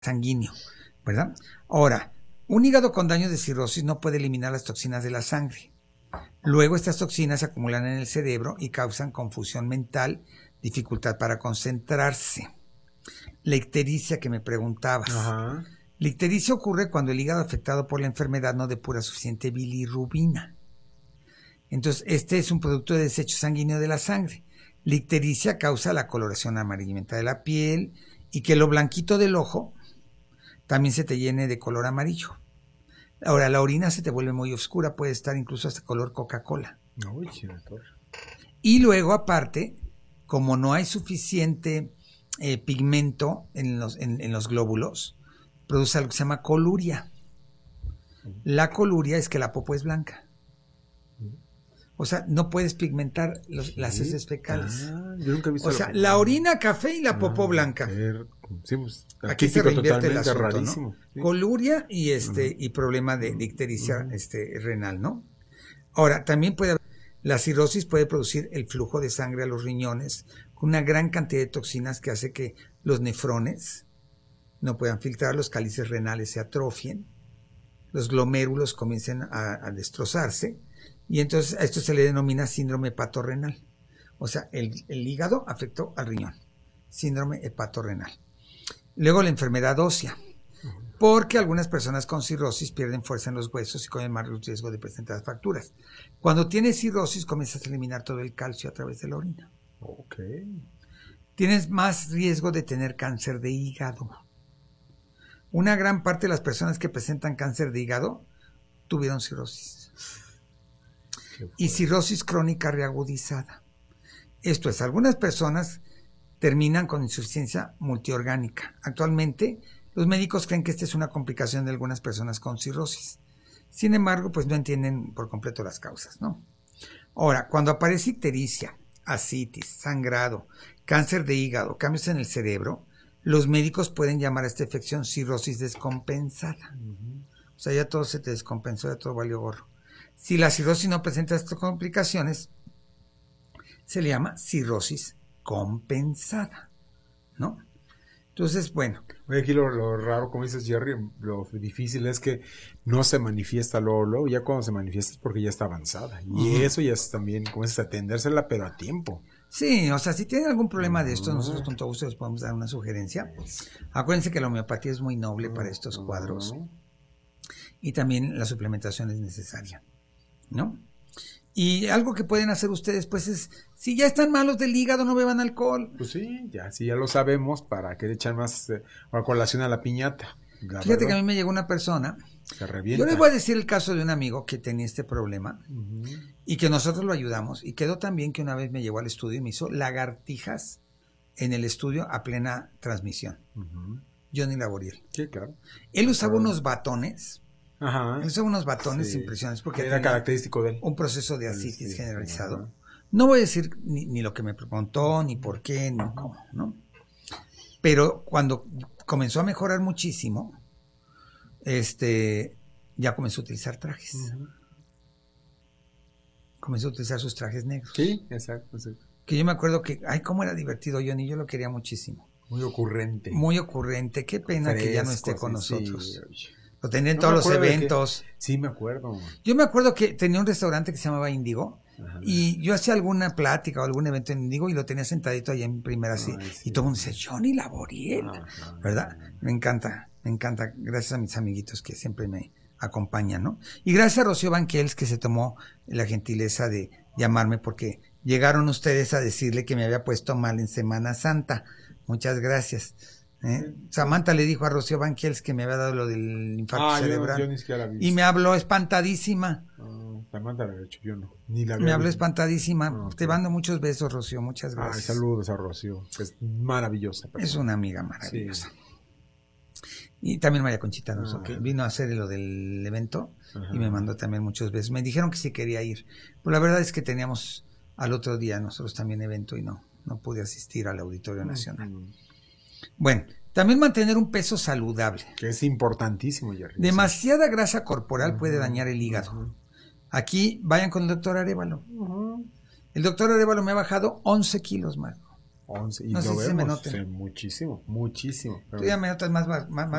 sanguíneo, ¿verdad? Ahora, un hígado con daño de cirrosis no puede eliminar las toxinas de la sangre. Luego estas toxinas se acumulan en el cerebro y causan confusión mental, dificultad para concentrarse. La ictericia que me preguntabas. Ajá. La ictericia ocurre cuando el hígado afectado por la enfermedad no depura suficiente bilirrubina. Entonces, este es un producto de desecho sanguíneo de la sangre. La ictericia causa la coloración amarillenta de la piel y que lo blanquito del ojo también se te llene de color amarillo. Ahora, la orina se te vuelve muy oscura, puede estar incluso hasta color Coca-Cola. Uy, doctor. Y luego, aparte, como no hay suficiente pigmento en los glóbulos, produce algo que se llama coluria. La coluria es que la popó es blanca. O sea, no puedes pigmentar las heces fecales. Yo nunca he visto. O sea, la orina café y la popó blanca. Sí, pues, aquí se reinvierte el asunto, rarísimo, ¿no? Sí. Coluria y problema de ictericia renal, ¿no? Ahora, también la cirrosis puede producir el flujo de sangre a los riñones con una gran cantidad de toxinas que hace que los nefrones no puedan filtrar, los cálices renales se atrofien, los glomérulos comiencen a destrozarse, y entonces a esto se le denomina síndrome hepatorrenal. O sea, el hígado afectó al riñón. Síndrome hepatorrenal. Luego la enfermedad ósea. Porque algunas personas con cirrosis pierden fuerza en los huesos y corren más riesgo de presentar fracturas. Cuando tienes cirrosis comienzas a eliminar todo el calcio a través de la orina. Ok. Tienes más riesgo de tener cáncer de hígado. Una gran parte de las personas que presentan cáncer de hígado tuvieron cirrosis. Y cirrosis crónica reagudizada. Esto es, algunas personas terminan con insuficiencia multiorgánica. Actualmente, los médicos creen que esta es una complicación de algunas personas con cirrosis. Sin embargo, pues no entienden por completo las causas, ¿no? Ahora, cuando aparece ictericia, ascitis, sangrado, cáncer de hígado, cambios en el cerebro, los médicos pueden llamar a esta afección cirrosis descompensada. O sea, ya todo se te descompensó, ya todo valió gorro. Si la cirrosis no presenta estas complicaciones, se le llama cirrosis compensada, ¿no? Entonces, bueno. Aquí lo raro, como dices, Jerry, lo difícil es que no se manifiesta luego, ya cuando se manifiesta es porque ya está avanzada. Y eso ya es también, como es atendérsela, pero a tiempo. Sí, o sea, si tienen algún problema de esto, nosotros con todo gusto les podemos dar una sugerencia. Acuérdense que la homeopatía es muy noble para estos cuadros. Y también la suplementación es necesaria, ¿no? Y algo que pueden hacer ustedes, pues es, si ya están malos del hígado, no beban alcohol. Pues sí, ya lo sabemos, para que le echan más colación a la piñata. Fíjate que a mí me llegó una persona, se revienta. Yo les voy a decir el caso de un amigo que tenía este problema y que nosotros lo ayudamos, y quedó tan bien que una vez me llevó al estudio y me hizo lagartijas en el estudio a plena transmisión. Johnny Laboriel. Sí, claro. Él usaba unos batones. Ajá. Él usaba unos batones impresionantes porque era característico de él. Un proceso de ascitis generalizado. No voy a decir ni lo que me preguntó, ni por qué, ni cómo, ¿no? Pero cuando comenzó a mejorar muchísimo, ya comenzó a utilizar trajes. Comenzó a utilizar sus trajes negros. Sí, exacto. Que yo me acuerdo que, ay, cómo era divertido Johnny, yo lo quería muchísimo. Muy ocurrente. Muy ocurrente, qué pena que ya no esté con nosotros. Sí. Lo tenía en todos los eventos. Sí, me acuerdo. Yo me acuerdo que tenía un restaurante que se llamaba Índigo. Y yo hacía alguna plática o algún evento en Índigo y lo tenía sentadito allá en primera así. Y todo el mundo decía, Johnny Laboriel, ¿verdad? Me encanta. Gracias a mis amiguitos que siempre me acompañan, ¿no? Y gracias a Rocío Banquels que se tomó la gentileza de llamarme porque llegaron ustedes a decirle que me había puesto mal en Semana Santa. Muchas gracias. Samantha le dijo a Rocío Banquels que me había dado lo del infarto cerebral. Yo ni siquiera la vi. Y me habló espantadísima. Samantha la había hecho, yo no. Ni la me habló espantadísima. Te mando muchos besos, Rocío. Muchas gracias. Saludos a Rocío. Es maravillosa persona. Es una amiga maravillosa. Sí. Y también María Conchita Alonso, que vino a hacer lo del evento y me mandó también muchos besos. Me dijeron que sí quería ir. Pero la verdad es que teníamos al otro día nosotros también evento y no pude asistir al Auditorio Nacional. Bueno, también mantener un peso saludable. Que es importantísimo, Jerry. Demasiada grasa corporal puede dañar el hígado. Aquí vayan con el doctor Arévalo. El doctor Arévalo me ha bajado 11 kilos, Marco. 11. Y No sé lo si se me vemos. note. Sí, muchísimo, muchísimo. Tú ya me notas más